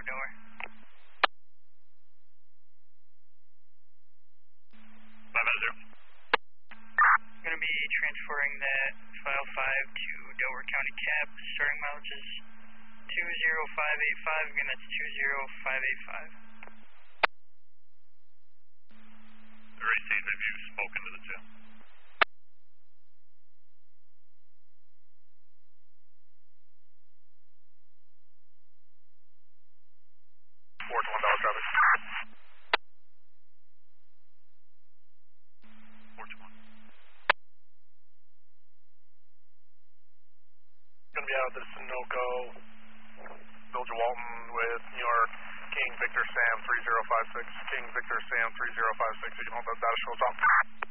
Delaware. Going to be transferring that file 5 to Delaware County Cap. Starting mileage is 20585. Again, that's 20585. Received, have you spoken to the 2? $1 traffic. 421. Going to be out of the Sunoco, Bilger Walton with New York, King Victor Sam 3056, King Victor Sam 3056. You can hold that data shows up.